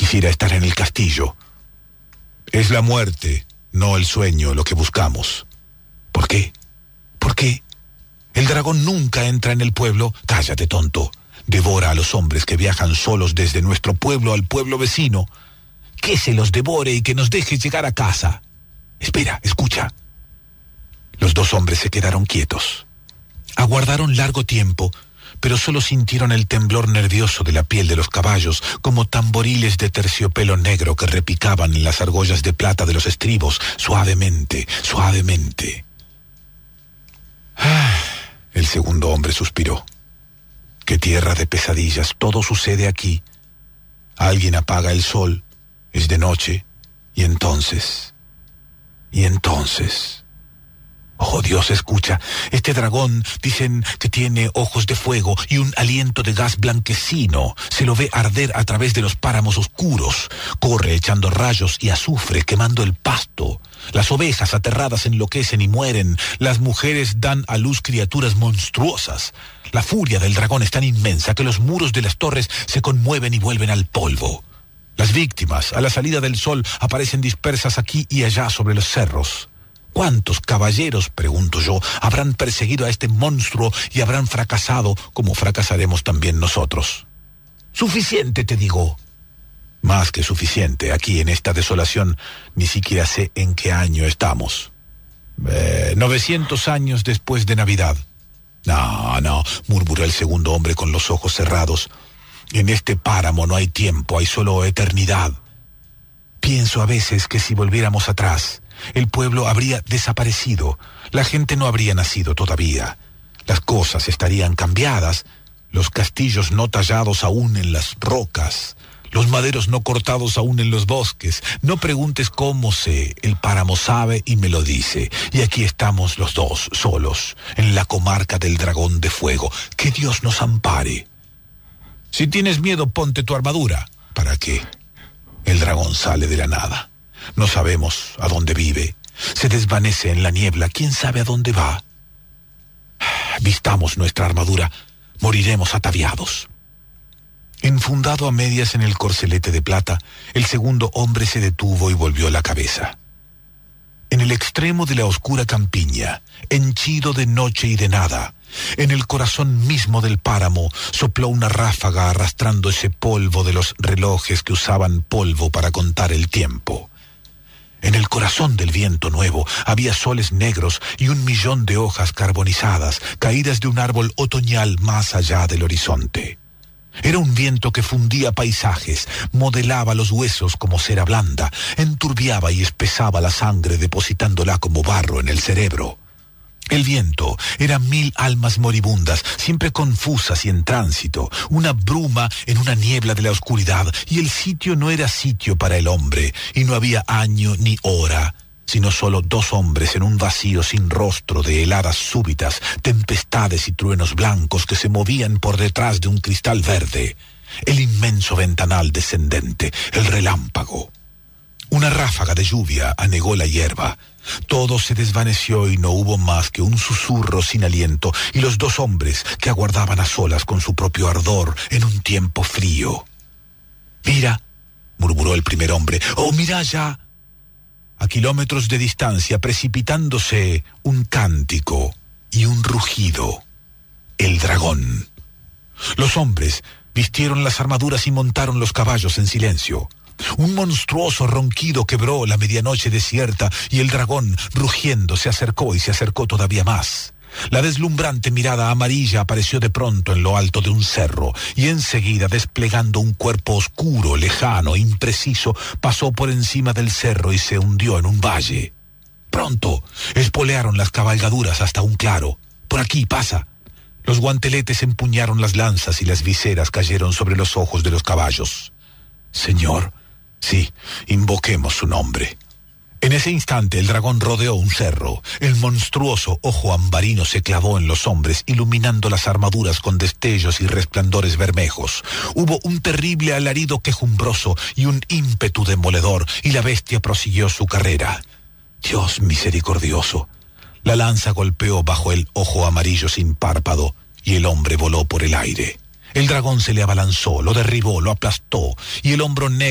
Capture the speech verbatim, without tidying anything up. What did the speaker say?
Quisiera estar en el castillo. Es la muerte, no el sueño, lo que buscamos. ¿Por qué? ¿Por qué? El dragón nunca entra en el pueblo. Cállate, tonto. Devora a los hombres que viajan solos desde nuestro pueblo al pueblo vecino. Que se los devore y que nos deje llegar a casa. Espera, escucha. Los dos hombres se quedaron quietos. Aguardaron largo tiempo, pero solo sintieron el temblor nervioso de la piel de los caballos, como tamboriles de terciopelo negro que repicaban en las argollas de plata de los estribos, suavemente, suavemente. Ah, el segundo hombre suspiró. Qué tierra de pesadillas, todo sucede aquí. Alguien apaga el sol, es de noche, y entonces, y entonces... Oh, Dios, escucha, este dragón dicen que tiene ojos de fuego y un aliento de gas blanquecino. Se lo ve arder a través de los páramos oscuros. Corre echando rayos y azufre, quemando el pasto. Las ovejas aterradas enloquecen y mueren. Las mujeres dan a luz criaturas monstruosas. La furia del dragón es tan inmensa que los muros de las torres se conmueven y vuelven al polvo. Las víctimas, a la salida del sol, aparecen dispersas aquí y allá sobre los cerros. ¿Cuántos caballeros, pregunto yo, habrán perseguido a este monstruo y habrán fracasado como fracasaremos también nosotros? Suficiente, te digo. Más que suficiente. Aquí en esta desolación ni siquiera sé en qué año estamos. Eh, novecientos años después de Navidad. No, no, murmuró el segundo hombre con los ojos cerrados. En este páramo no hay tiempo, hay solo eternidad. Pienso a veces que si volviéramos atrás, el pueblo habría desaparecido, la gente no habría nacido todavía, las cosas estarían cambiadas, los castillos no tallados aún en las rocas, los maderos no cortados aún en los bosques. No preguntes cómo sé, el páramo sabe y me lo dice, y aquí estamos los dos, solos, en la comarca del dragón de fuego. Que Dios nos ampare. Si tienes miedo, ponte tu armadura. ¿Para qué? El dragón sale de la nada. No sabemos a dónde vive. Se desvanece en la niebla. ¿Quién sabe a dónde va? Vistamos nuestra armadura. Moriremos ataviados. Enfundado a medias en el corcelete de plata, el segundo hombre se detuvo y volvió la cabeza. En el extremo de la oscura campiña, henchido de noche y de nada, en el corazón mismo del páramo, sopló una ráfaga arrastrando ese polvo de los relojes que usaban polvo para contar el tiempo. En el corazón del viento nuevo había soles negros y un millón de hojas carbonizadas, caídas de un árbol otoñal más allá del horizonte. Era un viento que fundía paisajes, modelaba los huesos como cera blanda, enturbiaba y espesaba la sangre depositándola como barro en el cerebro. El viento era mil almas moribundas, siempre confusas y en tránsito, una bruma en una niebla de la oscuridad, y el sitio no era sitio para el hombre, y no había año ni hora, sino solo dos hombres en un vacío sin rostro de heladas súbitas, tempestades y truenos blancos que se movían por detrás de un cristal verde, el inmenso ventanal descendente, el relámpago. Una ráfaga de lluvia anegó la hierba. Todo se desvaneció y no hubo más que un susurro sin aliento y los dos hombres que aguardaban a solas con su propio ardor en un tiempo frío. «Mira», murmuró el primer hombre, «oh, mira allá». A kilómetros de distancia, precipitándose un cántico y un rugido. El dragón. Los hombres vistieron las armaduras y montaron los caballos en silencio. Un monstruoso ronquido quebró la medianoche desierta y el dragón, rugiendo, se acercó y se acercó todavía más. La deslumbrante mirada amarilla apareció de pronto en lo alto de un cerro y enseguida, desplegando un cuerpo oscuro, lejano, impreciso, pasó por encima del cerro y se hundió en un valle. Pronto espolearon las cabalgaduras hasta un claro. «Por aquí, pasa». Los guanteletes empuñaron las lanzas y las viseras cayeron sobre los ojos de los caballos. «Señor, sí, invoquemos su nombre». En ese instante el dragón rodeó un cerro. El monstruoso ojo ambarino se clavó en los hombres, iluminando las armaduras con destellos y resplandores bermejos. Hubo un terrible alarido quejumbroso y un ímpetu demoledor, y la bestia prosiguió su carrera. Dios misericordioso. La lanza golpeó bajo el ojo amarillo sin párpado, y el hombre voló por el aire. El dragón se le abalanzó, lo derribó, lo aplastó, y el hombro negro